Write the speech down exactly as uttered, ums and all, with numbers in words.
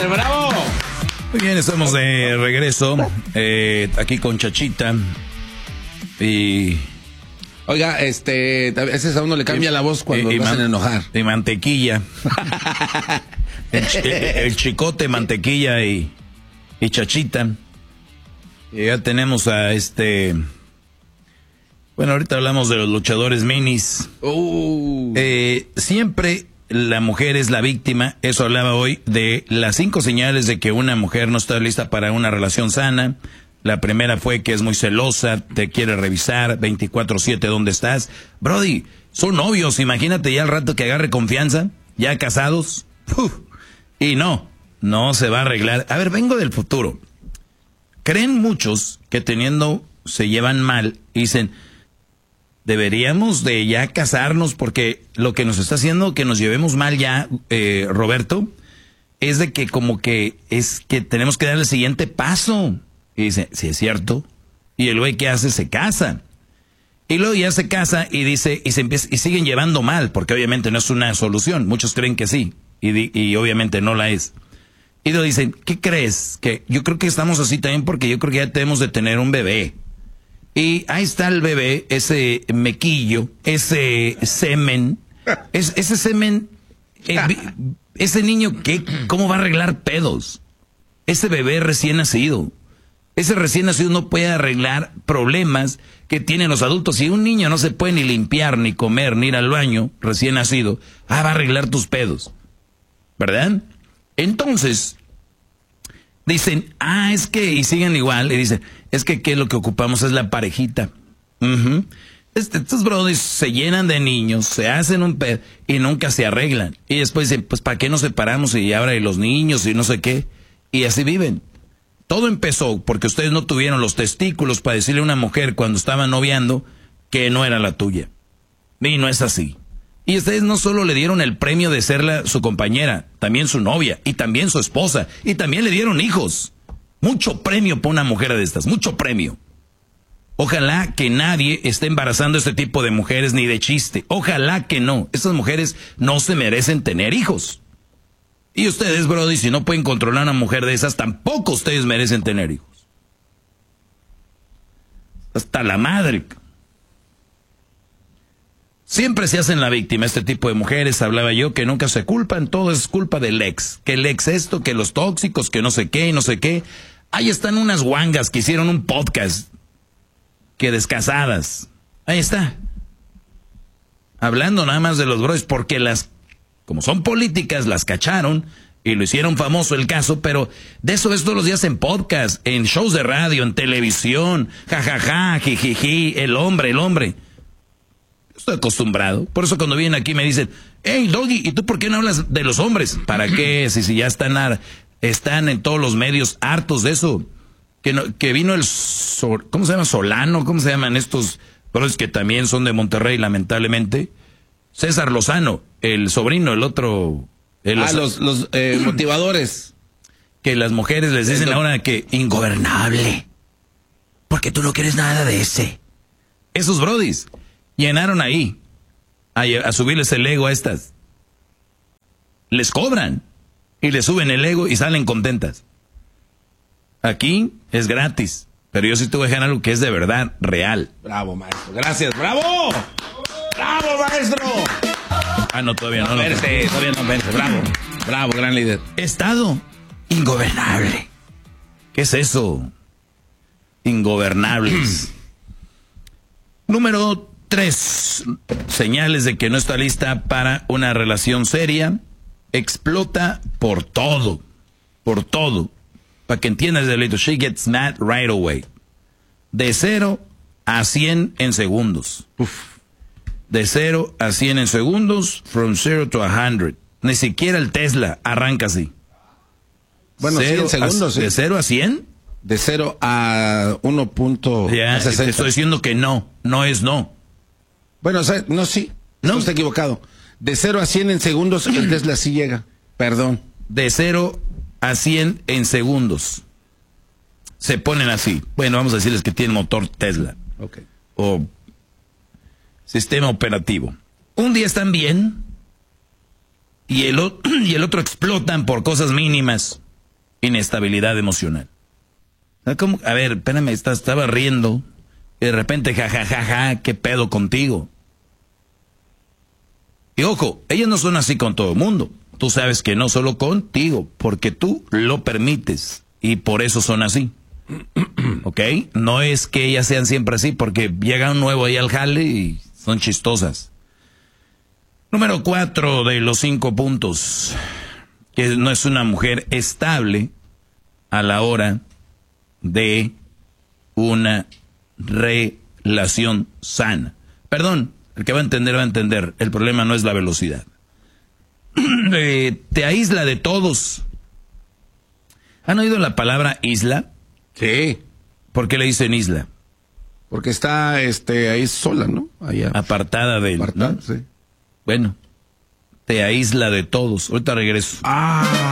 Master, bravo. Muy bien, estamos de regreso eh, aquí con Chachita. Y... Oiga, este, a veces a uno le cambia y, la voz cuando y, lo hacen man, enojar. Y mantequilla. el, el, el chicote, mantequilla y, y Chachita. Y ya tenemos a este... Bueno, ahorita hablamos de los luchadores minis. Uh. Eh, siempre la mujer es la víctima. Eso hablaba hoy de las cinco señales de que una mujer no está lista para una relación sana. La primera fue que es muy celosa, te quiere revisar veinticuatro siete dónde estás. Brody, son novios, imagínate ya al rato que agarre confianza, ya casados. Uf, y no, no se va a arreglar. A ver, vengo del futuro. Creen muchos que teniendo, se llevan mal y dicen, deberíamos de ya casarnos porque lo que nos está haciendo que nos llevemos mal ya, eh, Roberto, es de que como que es que tenemos que dar el siguiente paso. Y dice, sí es cierto. Y el güey que hace se casa. Y luego ya se casa y dice, y se empieza, y siguen llevando mal, porque obviamente no es una solución. Muchos creen que sí, y, di, y obviamente no la es. Y luego dicen, ¿qué crees? Que yo creo que estamos así también porque yo creo que ya tenemos de tener un bebé. Y ahí está el bebé, ese mequillo, ese semen, es, ese semen, eh, ese niño, ¿qué? ¿Cómo va a arreglar pedos? Ese bebé recién nacido. Ese recién nacido no puede arreglar problemas que tienen los adultos. Si un niño no se puede ni limpiar, ni comer, ni ir al baño, recién nacido, ah, va a arreglar tus pedos. ¿Verdad? Entonces, dicen, ah, es que, y siguen igual, y dicen, es que, ¿qué es lo que ocupamos? Es la parejita. Uh-huh. Este, estos brothers se llenan de niños, se hacen un pedo, y nunca se arreglan. Y después dicen, pues, ¿para qué nos separamos? Y ahora, y los niños, y no sé qué. Y así viven. Todo empezó porque ustedes no tuvieron los testículos para decirle a una mujer cuando estaban noviando que no era la tuya. Y no es así. Y ustedes no solo le dieron el premio de ser la, su compañera, también su novia, y también su esposa, y también le dieron hijos. Mucho premio para una mujer de estas, mucho premio. Ojalá que nadie esté embarazando a este tipo de mujeres ni de chiste. Ojalá que no. Estas mujeres no se merecen tener hijos. Y ustedes, brody, si no pueden controlar a una mujer de esas, tampoco ustedes merecen tener hijos. Hasta la madre. Siempre se hacen la víctima este tipo de mujeres. Hablaba yo que nunca se culpan, todo es culpa del ex. Que el ex esto, que los tóxicos, que no sé qué, y no sé qué. Ahí están unas guangas que hicieron un podcast. Que descasadas. Ahí está. Hablando nada más de los bros, porque las... Como son políticas, las cacharon y lo hicieron famoso el caso, pero de eso ves todos los días en podcast, en shows de radio, en televisión, jajaja, jijiji, el hombre, el hombre. Estoy acostumbrado, por eso cuando vienen aquí me dicen, hey Doggy, ¿y tú por qué no hablas de los hombres? ¿Para qué? Si, si ya están, están en todos los medios hartos de eso. Que, no, que vino el, Sol, ¿cómo se llama? Solano, ¿cómo se llaman estos? Pero es que también son de Monterrey, lamentablemente. César Lozano, el sobrino, el otro... El ah, los, los eh, motivadores. Que las mujeres les dicen el... ahora que ingobernable. Porque tú no quieres nada de ese. Esos brodis llenaron ahí a, a subirles el ego a estas. Les cobran y les suben el ego y salen contentas. Aquí es gratis, pero yo sí te voy a dejar algo que es de verdad, real. Bravo, maestro. Gracias. ¡Bravo! ¡Bravo, maestro! Ah, no, todavía no. no verte, todavía no verte. Bravo. Bravo, gran líder. Estado ingobernable. ¿Qué es eso? Ingobernables. Número tres. Señales de que no está lista para una relación seria. Explota por todo. Por todo. Para que entiendas, delito. She gets mad right away. De cero a cien en segundos. Uf. De cero a cien en segundos, from zero to a hundred. Ni siquiera el Tesla arranca así. Bueno, cien segundos. A, ¿De cero a cien? De cero a uno punto sesenta. Yeah, te estoy diciendo que no, no es no. Bueno, o sea, no, sí. No. Está equivocado. De cero a cien en segundos, el Tesla sí llega. Perdón. De cero a cien en segundos. Se ponen así. Bueno, vamos a decirles que tienen motor Tesla. Ok. O... sistema operativo. Un día están bien y el, y el otro explotan por cosas mínimas. inestabilidad emocional. ¿Cómo? A ver, espérame, estaba riendo y de repente, jajajaja, ja, ja, ja, ¿qué pedo contigo? Y ojo, ellas no son así con todo el mundo. Tú sabes que no solo contigo, porque tú lo permites y por eso son así. ¿Ok? No es que ellas sean siempre así, porque llega un nuevo ahí al jale y son chistosas. Número cuatro de los cinco puntos, que no es una mujer estable a la hora de una relación sana. Perdón, el que va a entender va a entender. El problema no es la velocidad. eh, te aísla de todos. ¿Han oído la palabra isla? Sí. ¿Por qué le dicen isla? Porque está este ahí sola, ¿no? Allá. Apartada de él. Apartada, ¿no? sí. Bueno, te aísla de todos. Ahorita regreso. Ah.